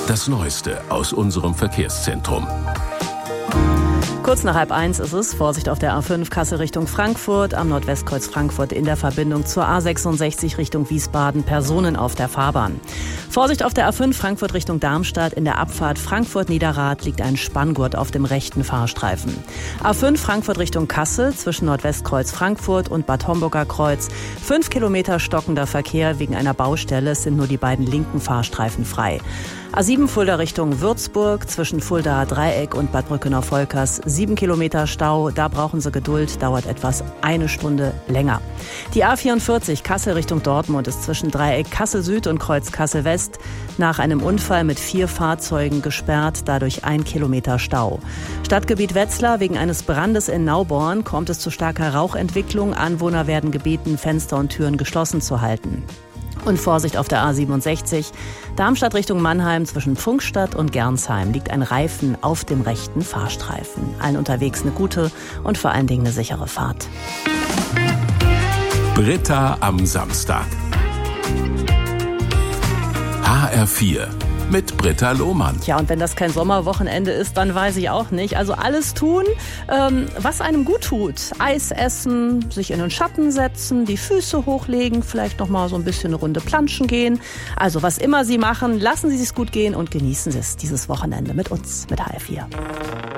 Das Neueste aus unserem Verkehrszentrum. Kurz nach 12:30 ist es. Vorsicht auf der A5 Kassel Richtung Frankfurt, am Nordwestkreuz Frankfurt in der Verbindung zur A66 Richtung Wiesbaden, Personen auf der Fahrbahn. Vorsicht auf der A5 Frankfurt Richtung Darmstadt, in der Abfahrt Frankfurt-Niederrad liegt ein Spanngurt auf dem rechten Fahrstreifen. A5 Frankfurt Richtung Kassel zwischen Nordwestkreuz Frankfurt und Bad Homburger Kreuz. 5 Kilometer stockender Verkehr wegen einer Baustelle, es sind nur die beiden linken Fahrstreifen frei. A7 Fulda Richtung Würzburg, zwischen Fuldaer Dreieck und Bad Brückenau-Volkers 7 Kilometer Stau. Da brauchen Sie Geduld, dauert etwas 1 Stunde länger. Die A44 Kassel Richtung Dortmund ist zwischen Dreieck Kassel Süd und Kreuz Kassel West nach einem Unfall mit 4 Fahrzeugen gesperrt, dadurch 1 Kilometer Stau. Stadtgebiet Wetzlar, wegen eines Brandes in Nauborn kommt es zu starker Rauchentwicklung. Anwohner werden gebeten, Fenster und Türen geschlossen zu halten. Und Vorsicht auf der A67, Darmstadt Richtung Mannheim zwischen Pfungstadt und Gernsheim liegt ein Reifen auf dem rechten Fahrstreifen. Allen unterwegs eine gute und vor allen Dingen eine sichere Fahrt. Britta am Samstag. HR4 mit Britta Lohmann. Tja, und wenn das kein Sommerwochenende ist, dann weiß ich auch nicht. Also alles tun, was einem gut tut. Eis essen, sich in den Schatten setzen, die Füße hochlegen, vielleicht noch mal so ein bisschen eine Runde planschen gehen. Also was immer Sie machen, lassen Sie es gut gehen und genießen Sie es dieses Wochenende mit uns, mit HR4.